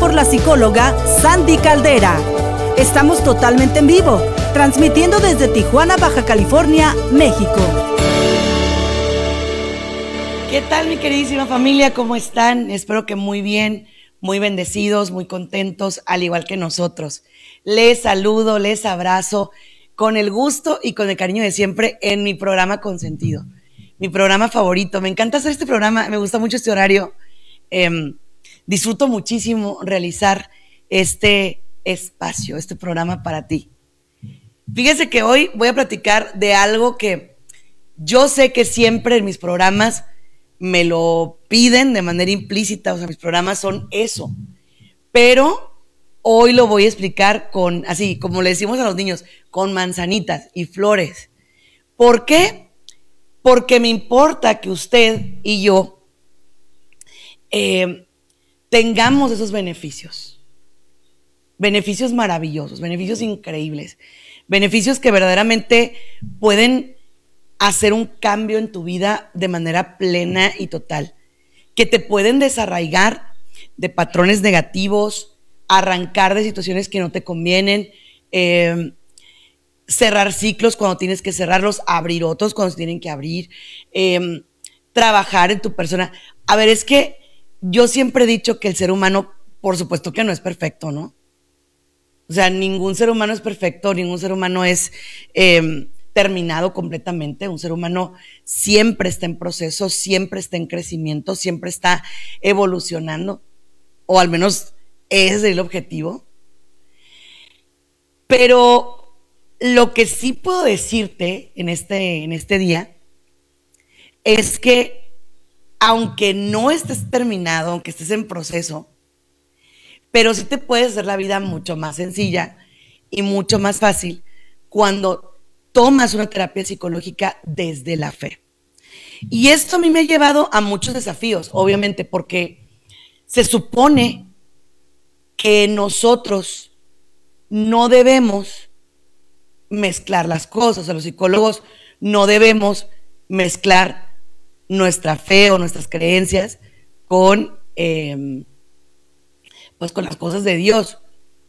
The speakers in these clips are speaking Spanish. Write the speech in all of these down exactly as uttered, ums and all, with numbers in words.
por la psicóloga Sandy Caldera. Estamos totalmente en vivo, transmitiendo desde Tijuana, Baja California, México. ¿Qué tal, mi queridísima familia? ¿Cómo están? Espero que muy bien, muy bendecidos, muy contentos, al igual que nosotros. Les saludo, les abrazo con el gusto y con el cariño de siempre en mi programa Consentido, mi programa favorito. Me encanta hacer este programa, me gusta mucho este horario. Eh, disfruto muchísimo realizar este espacio, este programa para ti. Fíjese que hoy voy a platicar de algo que yo sé que siempre en mis programas me lo piden de manera implícita, o sea, mis programas son eso, pero hoy lo voy a explicar con, así, como le decimos a los niños, con manzanitas y flores. ¿Por qué? Porque me importa que usted y yo eh, tengamos esos beneficios, beneficios maravillosos, beneficios increíbles, beneficios que verdaderamente pueden hacer un cambio en tu vida de manera plena y total, que te pueden desarraigar de patrones negativos, arrancar de situaciones que no te convienen, eh, cerrar ciclos cuando tienes que cerrarlos, abrir otros cuando se tienen que abrir, eh, trabajar en tu persona. A ver, es que yo siempre he dicho que el ser humano, por supuesto que no es perfecto, ¿no? O sea, ningún ser humano es perfecto, ningún ser humano es eh, terminado completamente. Un ser humano siempre está en proceso, siempre está en crecimiento, siempre está evolucionando, o al menos ese es el objetivo. Pero lo que sí puedo decirte en este, en este día es que aunque no estés terminado, aunque estés en proceso, pero sí te puede hacer la vida mucho más sencilla y mucho más fácil cuando tomas una terapia psicológica desde la fe. Y esto a mí me ha llevado a muchos desafíos, obviamente, porque se supone que nosotros no debemos mezclar las cosas, o sea, los psicólogos no debemos mezclar nuestra fe o nuestras creencias con... Eh, pues con las cosas de Dios.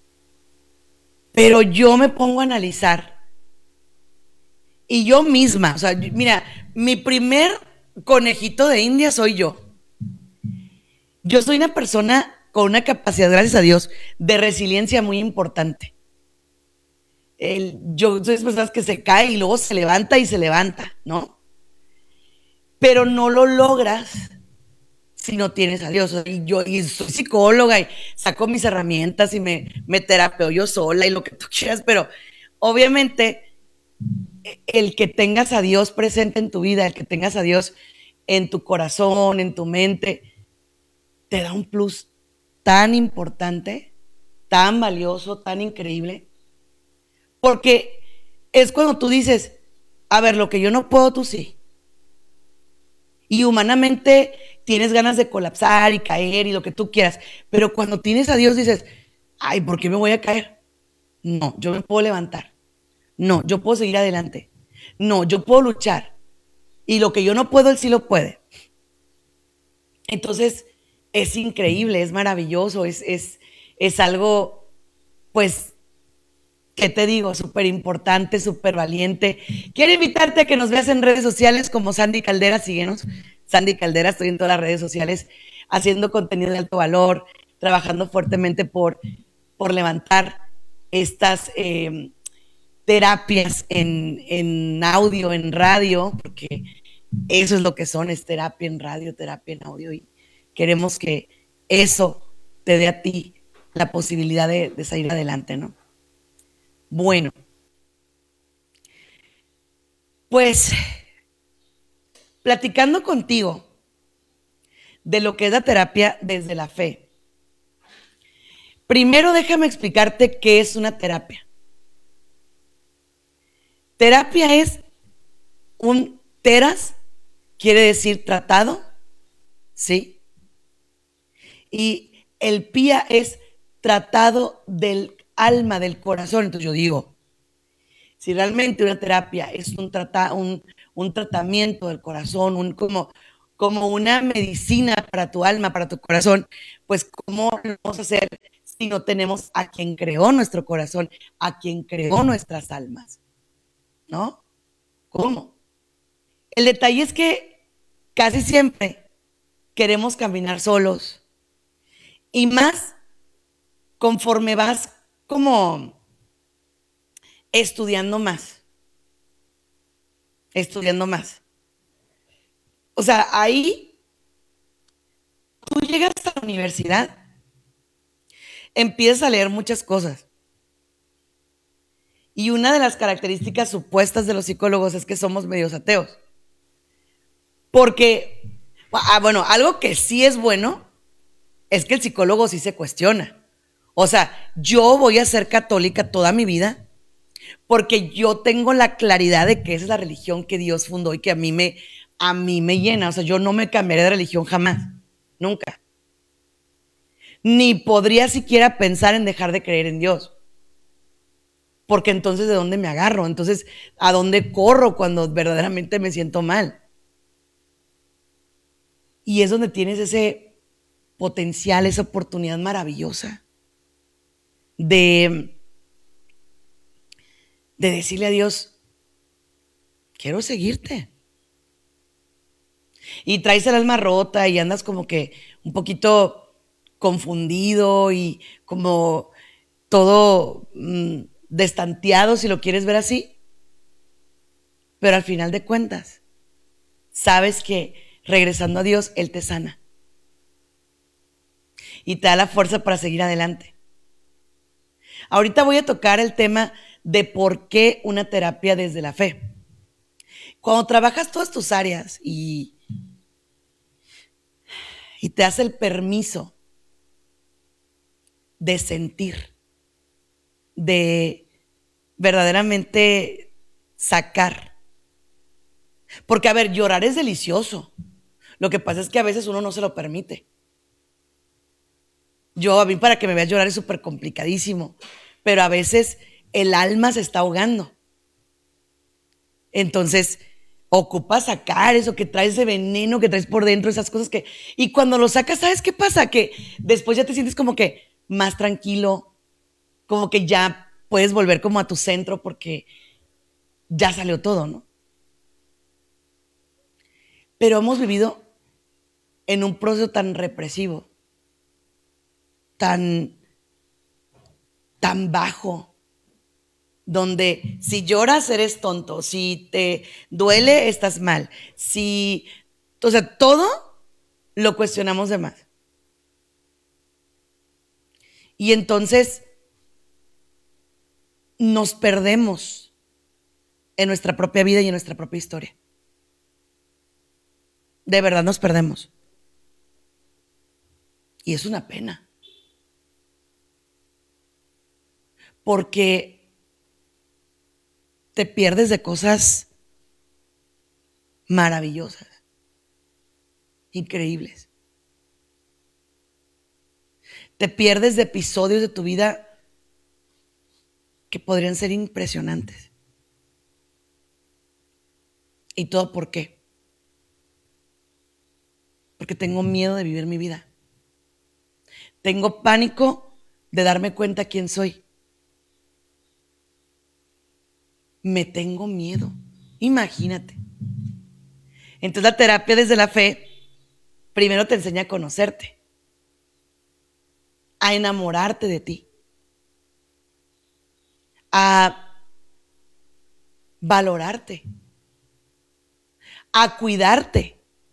Pero yo me pongo a analizar y yo misma, o sea, mira, mi primer conejito de India soy yo. Yo soy una persona con una capacidad, gracias a Dios, de resiliencia muy importante. El, yo soy de esas personas que se cae y luego se levanta y se levanta, ¿no? Pero no lo logras si no tienes a Dios. Y yo y soy psicóloga y saco mis herramientas y me, me terapeo yo sola y lo que tú quieras, pero obviamente el que tengas a Dios presente en tu vida, el que tengas a Dios en tu corazón, en tu mente, te da un plus tan importante, tan valioso, tan increíble, porque es cuando tú dices, a ver, lo que yo no puedo, tú sí. Y humanamente tienes ganas de colapsar y caer y lo que tú quieras, pero cuando tienes a Dios dices, ay, ¿por qué me voy a caer? No, yo me puedo levantar. No, yo puedo seguir adelante. No, yo puedo luchar. Y lo que yo no puedo, Él sí lo puede. Entonces, es increíble, es maravilloso, es, es, es algo, pues, ¿qué te digo? Súper importante, súper valiente. Quiero invitarte a que nos veas en redes sociales como Sandy Caldera, síguenos. Sandy Caldera, estoy en todas las redes sociales haciendo contenido de alto valor, trabajando fuertemente por, por levantar estas eh, terapias en, en audio, en radio, porque eso es lo que son, es terapia en radio, terapia en audio, y queremos que eso te dé a ti la posibilidad de, de salir adelante, ¿no? Bueno, pues platicando contigo de lo que es la terapia desde la fe. Primero déjame explicarte qué es una terapia. Terapia es un teras, quiere decir tratado, ¿sí? Y el pía es tratado del alma, del corazón. Entonces yo digo, si realmente una terapia es un, trata, un, un tratamiento del corazón, un, como como una medicina para tu alma, para tu corazón, pues ¿cómo lo vamos a hacer si no tenemos a quien creó nuestro corazón, a quien creó nuestras almas? ¿No? ¿Cómo? El detalle es que casi siempre queremos caminar solos y más conforme vas como estudiando más, estudiando más. O sea, ahí tú llegas a la universidad, empiezas a leer muchas cosas. Y una de las características supuestas de los psicólogos es que somos medios ateos. Porque, ah, bueno, algo que sí es bueno es que el psicólogo sí se cuestiona. O sea, yo voy a ser católica toda mi vida porque yo tengo la claridad de que esa es la religión que Dios fundó y que a mí me, a mí me llena. O sea, yo no me cambiaré de religión jamás, nunca. Ni podría siquiera pensar en dejar de creer en Dios. Porque entonces, ¿de dónde me agarro? Entonces, ¿a dónde corro cuando verdaderamente me siento mal? Y es donde tienes ese potencial, esa oportunidad maravillosa de, de decirle a Dios, quiero seguirte. Y traes el alma rota y andas como que un poquito confundido y como todo mmm, destanteado, si lo quieres ver así. Pero al final de cuentas, sabes que regresando a Dios, Él te sana. Y te da la fuerza para seguir adelante. Ahorita voy a tocar el tema de por qué una terapia desde la fe. Cuando trabajas todas tus áreas y, y te das el permiso de sentir, de verdaderamente sacar. Porque, a ver, llorar es delicioso. Lo que pasa es que a veces uno no se lo permite. Yo, a mí para que me veas llorar es súper complicadísimo, pero a veces el alma se está ahogando. Entonces, ocupas sacar eso que traes, ese veneno que traes por dentro, esas cosas que... Y cuando lo sacas, ¿sabes qué pasa? Que después ya te sientes como que más tranquilo, como que ya puedes volver como a tu centro porque ya salió todo, ¿no? Pero hemos vivido en un proceso tan represivo, tan, tan bajo, donde si lloras eres tonto, si te duele estás mal, si, o sea, todo lo cuestionamos de más. Y entonces nos perdemos en nuestra propia vida y en nuestra propia historia. De verdad nos perdemos. Y es una pena. Porque te pierdes de cosas maravillosas, increíbles. Te pierdes de episodios de tu vida que podrían ser impresionantes. ¿Y todo por qué? Porque tengo miedo de vivir mi vida. Tengo pánico de darme cuenta quién soy. Me tengo miedo. Imagínate. Entonces la terapia desde la fe primero te enseña a conocerte, a enamorarte de ti, a valorarte, a cuidarte.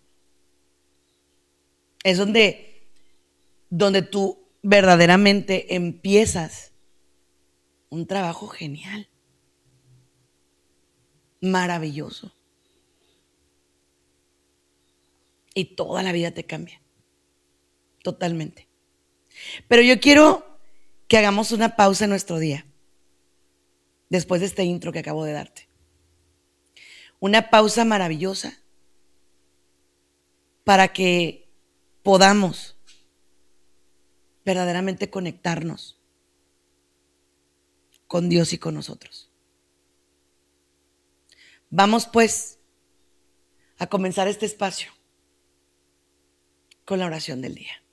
Es donde, donde tú verdaderamente empiezas un trabajo genial, maravilloso. Y toda la vida te cambia, totalmente. Pero yo quiero que hagamos una pausa en nuestro día, después de este intro que acabo de darte. Una pausa maravillosa para que podamos verdaderamente conectarnos con Dios y con nosotros. Vamos pues a comenzar este espacio con la oración del día.